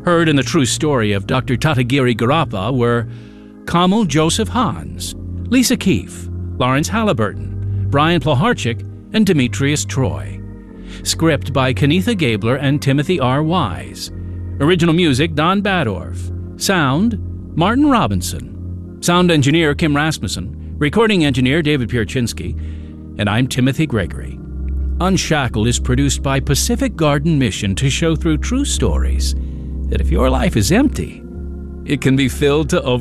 Heard in the true story of Dr. Tatagiri Garappa were Kamal Joseph Hans, Lisa Keefe, Lawrence Halliburton, Brian Ploharchik, and Demetrius Troy. Script by Kenitha Gabler and Timothy R. Wise. Original music, Don Badorf. Sound, Martin Robinson. Sound engineer, Kim Rasmussen. Recording engineer, David Pierczynski. And I'm Timothy Gregory. Unshackled is produced by Pacific Garden Mission to show through true stories that if your life is empty, it can be filled to